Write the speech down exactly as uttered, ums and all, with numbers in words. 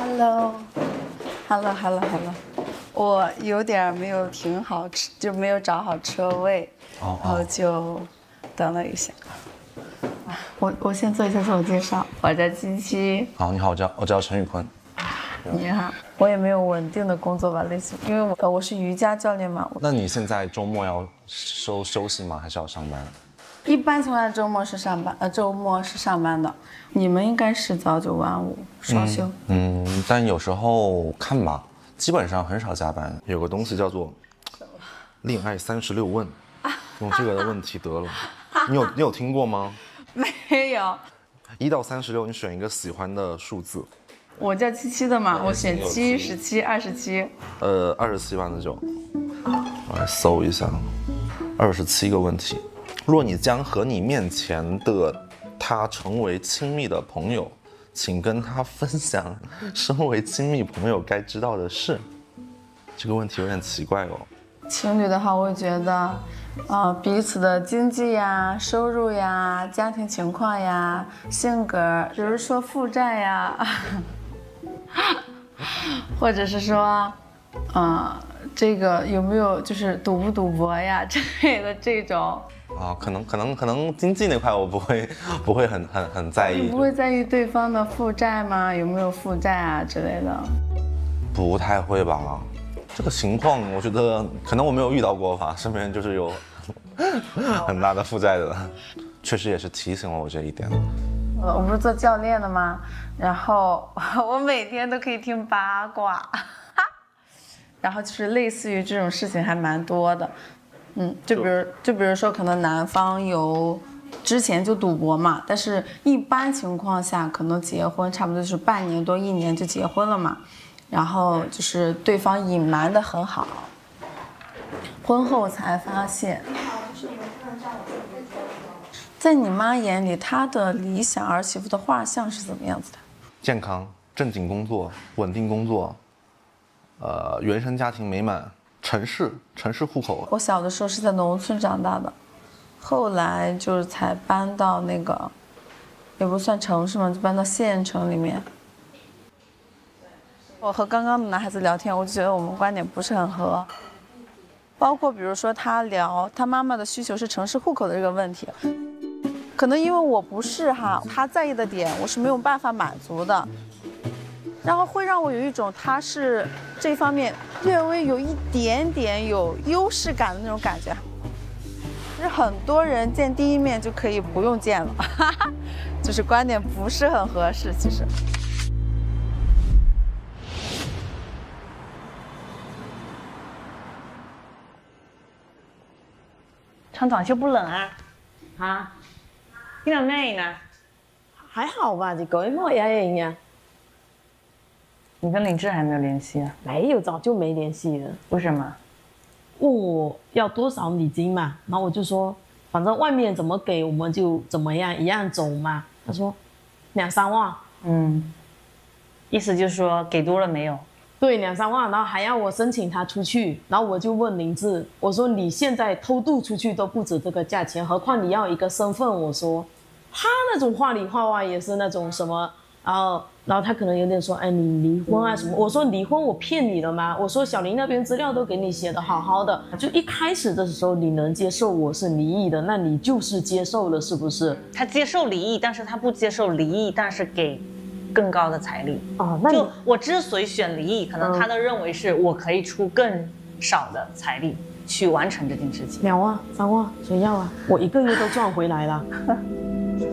，Hello，Hello，Hello，Hello，我有点没有停好，就没有找好车位， 哦、 然后就等了一下。我我先做一下自我介绍，我叫七七。 好，你好，我叫我叫陈宇坤。 你好，我也没有稳定的工作吧，类似，因为我我是瑜伽教练嘛。 那你现在周末要休休息吗？还是要上班？ 一般情况下周末是上班，呃，周末是上班的。你们应该是早九晚五双休。 嗯，嗯，但有时候看吧，基本上很少加班。有个东西叫做“恋爱三十六问”，用这个的问题得了。你有你有听过吗？ 没有。 一到三十六，你选一个喜欢的数字。 我叫七七的嘛，我选七、十七、二十七。 呃，二十七万的就，我来搜一下，二十七个问题。若你将和你面前的他成为亲密的朋友，请跟他分享身为亲密朋友该知道的事。这个问题有点奇怪哦。 情侣的话，我会觉得，呃，彼此的经济呀、收入呀、家庭情况呀、性格，比如说负债呀，或者是说，呃，这个有没有就是赌不赌博呀之类的这种。 啊，可能可能可能经济那块我不会不会很很很在意。 你不会在意对方的负债吗？有没有负债啊之类的？ 不太会吧。这个情况，我觉得可能我没有遇到过吧，身边就是有很大的负债的，确实也是提醒了我这一点。 我不是做教练的吗？然后我每天都可以听八卦，然后就是类似于这种事情还蛮多的，嗯，就比如就比如说可能男方有之前就赌博嘛，但是一般情况下可能结婚差不多就是半年多一年就结婚了嘛。然后就是对方隐瞒得很好，婚后才发现。在你妈眼里，她的理想儿媳妇的画像是怎么样子的？ 健康、正经工作、稳定工作，呃，原生家庭美满，城市城市户口。 我小的时候是在农村长大的，后来就是才搬到那个，也不算城市嘛，就搬到县城里面。我和刚刚的男孩子聊天，我就觉得我们观点不是很合，包括比如说他聊他妈妈的需求是城市户口的这个问题，可能因为我不是哈，他在意的点我是没有办法满足的，然后会让我有一种他是这方面略微有一点点有优势感的那种感觉，就是很多人见第一面就可以不用见了，哈哈，就是观点不是很合适，其实。 穿短袖不冷啊？啊？你冷咩呢？ 还好吧，你搞乜嘢呀？ 你跟林志还没有联系啊？ 没有，早就没联系了。 为什么？ 问我要多少礼金嘛，然后我就说，反正外面怎么给我们就怎么样，一样走嘛。他说，两三万。嗯， 意思就是说给多了没有？ 对，两三万，然后还要我申请他出去，然后我就问林志，我说你现在偷渡出去都不止这个价钱，何况你要一个身份。我说，他那种话里话外也是那种什么，然后然后他可能有点说，哎，你离婚啊什么？我说离婚我骗你了吗？我说小林那边资料都给你写的好好的，就一开始的时候你能接受我是离异的，那你就是接受了是不是？ 他接受离异，但是他不接受离异，但是给更高的彩礼。 哦，那就我之所以选离异，可能他的认为是我可以出更少的彩礼去完成这件事情。 两万、三万，谁要啊？我一个月都赚回来了。